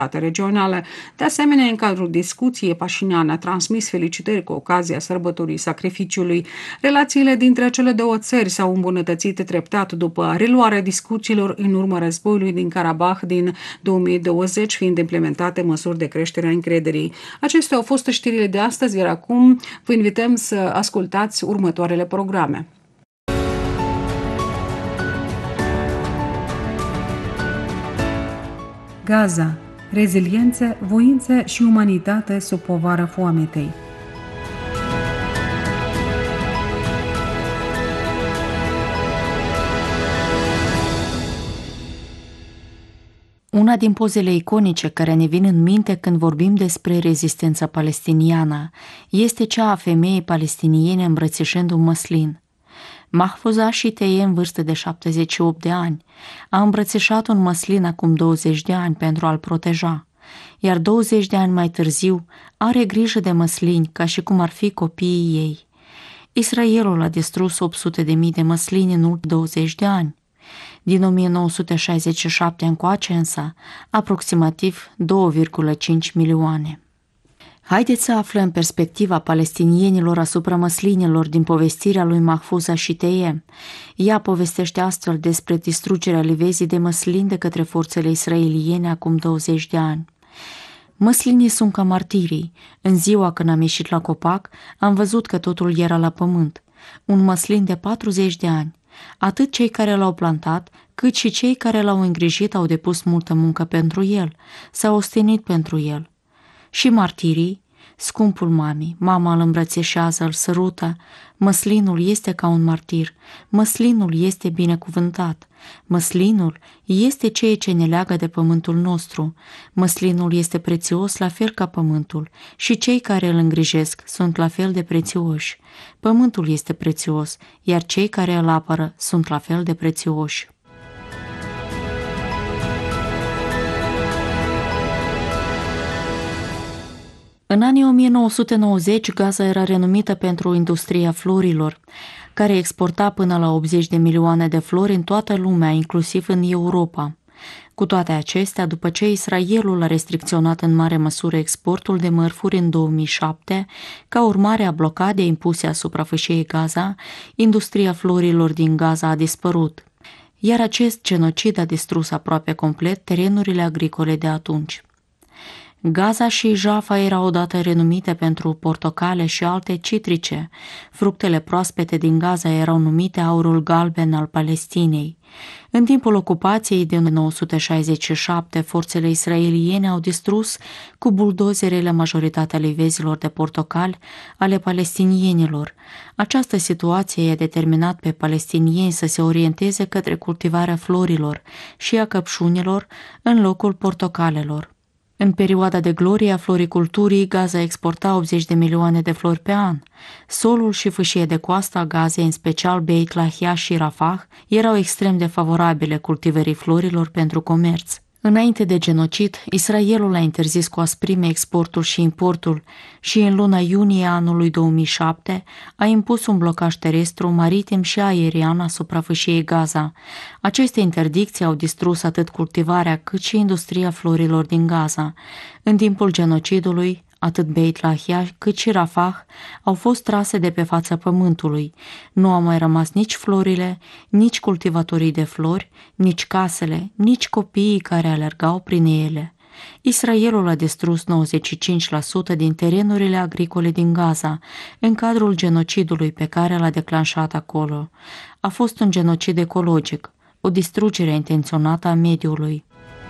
regionale. De asemenea, în cadrul discuției, Pașinian a transmis felicitări cu ocazia sărbătorii sacrificiului. Relațiile dintre cele două țări s-au îmbunătățit treptat după reluarea discuțiilor în urma războiului din Karabakh din 2020, fiind implementate măsuri de creștere a încrederii. Acestea au fost știrile de astăzi, iar acum vă invităm să ascultați următoarele programe. Gaza. Reziliență, voință și umanitate sub povara foametei. Una din pozele iconice care ne vin în minte când vorbim despre rezistența palestiniană este cea a femeii palestiniene îmbrățișând un măslin. Mahfuza Shiteye, în vârstă de 78 de ani, a îmbrățișat un măslin acum 20 de ani pentru a-l proteja, iar 20 de ani mai târziu are grijă de măslini ca și cum ar fi copiii ei. Israelul a distrus 800.000 de măslini în ultimii 20 de ani. Din 1967 încoace însă, aproximativ 2,5 milioane. Haideți să aflăm perspectiva palestinienilor asupra măslinilor din povestirea lui Mahfuza Shiteye. Ea povestește astfel despre distrugerea livezii de măslin de către forțele israeliene acum 20 de ani. Măslinii sunt ca martirii. În ziua când am ieșit la copac, am văzut că totul era la pământ. Un măslin de 40 de ani. Atât cei care l-au plantat, cât și cei care l-au îngrijit au depus multă muncă pentru el, s-au ostenit pentru el. Și martirii, scumpul mami, mama îl îmbrățișează, îl sărută, măslinul este ca un martir, măslinul este binecuvântat, măslinul este ceea ce ne leagă de pământul nostru, măslinul este prețios la fel ca pământul și cei care îl îngrijesc sunt la fel de prețioși. Pământul este prețios, iar cei care îl apără sunt la fel de prețioși. În anii 1990, Gaza era renumită pentru industria florilor, care exporta până la 80 de milioane de flori în toată lumea, inclusiv în Europa. Cu toate acestea, după ce Israelul a restricționat în mare măsură exportul de mărfuri în 2007, ca urmare a blocadei impuse asupra fâșiei Gaza, industria florilor din Gaza a dispărut, iar acest genocid a distrus aproape complet terenurile agricole de atunci. Gaza și Jaffa erau odată renumite pentru portocale și alte citrice. Fructele proaspete din Gaza erau numite aurul galben al Palestinei. În timpul ocupației din 1967, forțele israeliene au distrus cu buldozerele majoritatea livezilor de portocali ale palestinienilor. Această situație i-a determinat pe palestinieni să se orienteze către cultivarea florilor și a căpșunilor în locul portocalelor. În perioada de glorie a floriculturii, Gaza exporta 80 de milioane de flori pe an. Solul și fâșie de coastă a Gazei, în special Beit Lahia și Rafah, erau extrem de favorabile cultivării florilor pentru comerț. Înainte de genocid, Israelul a interzis cu asprime exportul și importul și în luna iunie anului 2007 a impus un blocaj terestru, maritim și aerian asupra fâșiei Gaza. Aceste interdicții au distrus atât cultivarea cât și industria florilor din Gaza. În timpul genocidului, atât Beit Lahia cât și Rafah au fost trase de pe fața pământului. Nu au mai rămas nici florile, nici cultivatorii de flori, nici casele, nici copiii care alergau prin ele. Israelul a distrus 95% din terenurile agricole din Gaza în cadrul genocidului pe care l-a declanșat acolo. A fost un genocid ecologic, o distrugere intenționată a mediului.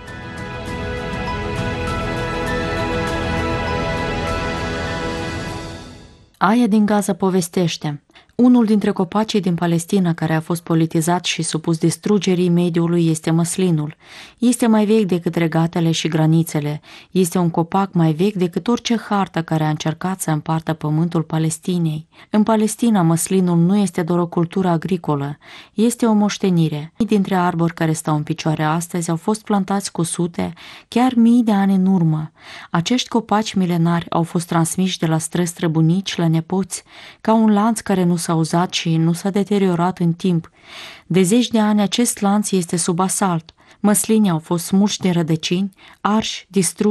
Aia din Gaza povestește. Unul dintre copacii din Palestina care a fost politizat și supus distrugerii mediului este măslinul. Este mai vechi decât regatele și granițele. Este un copac mai vechi decât orice hartă care a încercat să împartă pământul Palestinei. În Palestina, măslinul nu este doar o cultură agricolă, este o moștenire. Mii dintre arbori care stau în picioare astăzi au fost plantați cu sute, chiar mii de ani în urmă. Acești copaci milenari au fost transmiși de la străbunici la nepoți, ca un lanț care nu s-a uzat și nu s-a deteriorat în timp. De zeci de ani acest lanț este sub asalt. Măslinii au fost smulși din rădăcini, arși, distruși